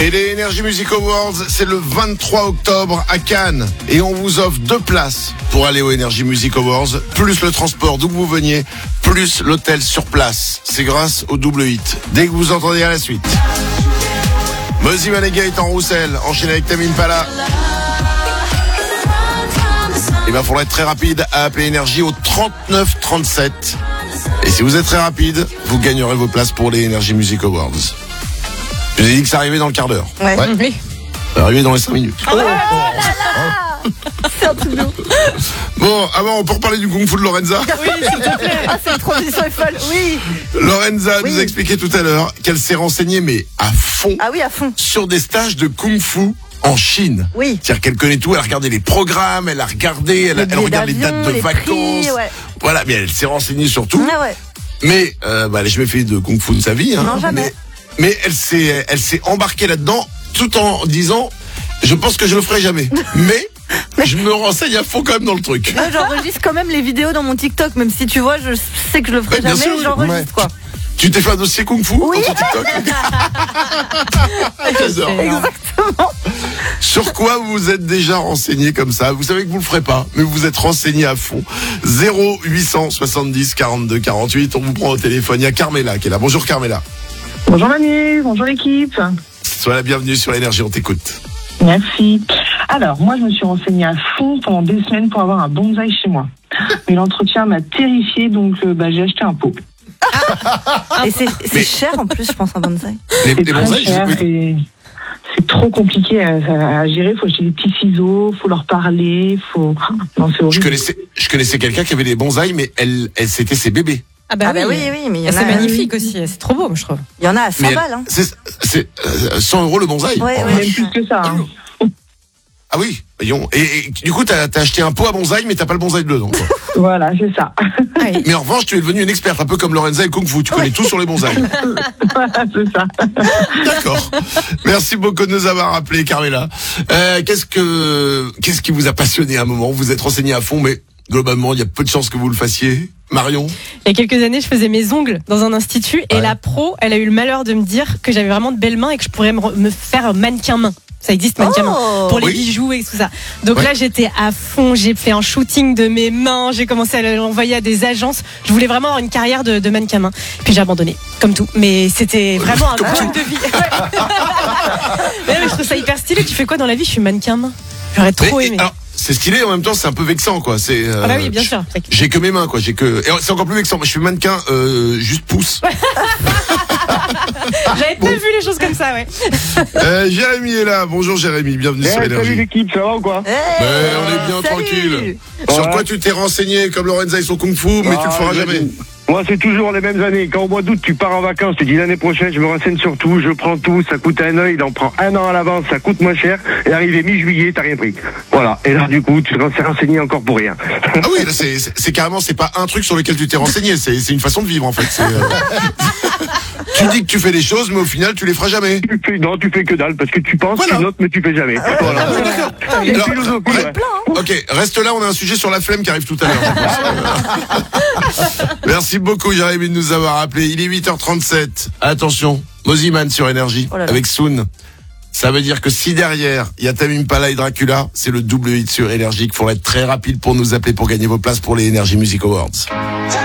Et les Energy Music Awards, c'est le 23 octobre à Cannes. Et on vous offre 2 places pour aller aux Energy Music Awards, plus le transport d'où vous veniez, plus l'hôtel sur place. C'est grâce au double hit. Dès que vous entendez à la suite. Mozzie Manega est en Roussel, enchaîné avec Tame Impala. Il va falloir être très rapide à appeler Énergie au 39 37. Et si vous êtes très rapide, vous gagnerez vos places pour les Energy Music Awards. Je vous ai dit que ça arrivait dans le quart d'heure. Ouais. Oui. Ça va arriver dans les 5 minutes. Oh là là. C'est un truc de ouf. Bon, avant, on peut reparler du Kung Fu de Lorenza. Oui, s'il te plaît. Ah, cette transition est folle. Oui. Lorenza nous a expliqué tout à l'heure qu'elle s'est renseignée, mais à fond. Ah oui, à fond. Sur des stages de Kung Fu en Chine. Oui. C'est-à-dire qu'elle connaît tout, elle a regardé les programmes, elle a regardé, elle regarde les dates de vacances. Prix, ouais. Voilà, mais elle s'est renseignée sur tout. Ah ouais. Mais elle n'a jamais fait de Kung Fu de sa vie. Hein, non, jamais. Mais elle s'est embarquée là-dedans tout en disant, je pense que je le ferai jamais. Mais je me renseigne à fond quand même dans le truc. Moi, j'enregistre quand même les vidéos dans mon TikTok, même si tu vois, je sais que je le ferai jamais, sûr, j'enregistre quoi. Tu t'es fait un dossier Kung Fu oui. dans ton TikTok. J'adore. Exactement. Sur quoi vous vous êtes déjà renseigné comme ça? Vous savez que vous le ferez pas, mais vous vous êtes renseigné à fond. 0870 42 48. On vous prend au téléphone. Il y a Carmela qui est là. Bonjour Carmela. Bonjour Manu, bonjour l'équipe. Sois la bienvenue sur Énergie, on t'écoute. Merci. Alors, moi je me suis renseignée à fond pendant des semaines pour avoir un bonsaï chez moi. Mais l'entretien m'a terrifiée, donc j'ai acheté un pot. Et c'est cher en plus, je pense, un bonsaï. Les très bonsaïs, cher et c'est trop compliqué à gérer. Faut acheter des petits ciseaux, faut leur parler, Non, c'est horrible. Je connaissais quelqu'un qui avait des bonsaïs, mais elle c'était ses bébés. Ah bah oui, mais il y en a. C'est magnifique aussi, c'est trop beau, je trouve. Il y en a à 100 balles. Hein. C'est 100 € le bonsaï. Ouais. Même plus que ça. Hein. Ah oui, voyons. Et du coup, t'as acheté un pot à bonsaï, mais t'as pas le bonsaï dedans. Quoi. Voilà, c'est ça. Mais en revanche, tu es devenue une experte, un peu comme Lorenza et Kung Fu. Tu connais tout sur les bonsaïs. Voilà, c'est ça. D'accord. Merci beaucoup de nous avoir appelé, Carmela. Qu'est-ce qui vous a passionné à un moment? Vous vous êtes renseigné à fond, mais globalement, il y a peu de chances que vous le fassiez. Marion? Il y a quelques années, je faisais mes ongles dans un institut et la pro, elle a eu le malheur de me dire que j'avais vraiment de belles mains et que je pourrais me faire un mannequin main. Ça existe, mannequin main, pour les bijoux et tout ça. Donc là, j'étais à fond, j'ai fait un shooting de mes mains, j'ai commencé à l'envoyer à des agences. Je voulais vraiment avoir une carrière de mannequin main. Puis j'ai abandonné, comme tout. Mais c'était vraiment un rôle de vie. Mais je trouve ça hyper stylé. Tu fais quoi dans la vie? Je suis mannequin main. J'aurais trop aimé. Alors, c'est stylé, en même temps, c'est un peu vexant, quoi. Ah bah oui, bien sûr. J'ai que mes mains, quoi. Et c'est encore plus vexant. Moi, je suis mannequin, juste pouce. J'avais pas vu les choses comme ça, ouais. Jérémy est là. Bonjour Jérémy, bienvenue sur Énergie. Salut l'équipe, ça va ou quoi? On est bien tranquille. Sur quoi tu t'es renseigné comme Lorenza et son Kung Fu, mais tu le feras jamais? Moi, c'est toujours les mêmes années. Quand au mois d'août, tu pars en vacances, tu dis l'année prochaine, je me renseigne sur tout, je prends tout, ça coûte un œil, il en prend un an à l'avance, ça coûte moins cher, et arrivé mi-juillet, t'as rien pris. Voilà. Et là, du coup, tu te renseigné encore pour rien. Ah oui, là, c'est carrément, c'est pas un truc sur lequel tu t'es renseigné, c'est une façon de vivre, en fait. Tu dis que tu fais des choses, mais au final, tu les feras jamais. Non, tu fais que dalle, parce que tu penses, tu notes, mais tu fais jamais. Voilà. Ok, reste là, on a un sujet sur la flemme qui arrive tout à l'heure. Merci beaucoup, Jérémy, de nous avoir appelé. Il est 8h37. Attention, Mozzie Man sur Énergie, avec Soon. Ça veut dire que si derrière, il y a Tame Impala et Dracula, c'est le double hit sur Énergie. Il faudrait être très rapide pour nous appeler pour gagner vos places pour les Energy Music Awards.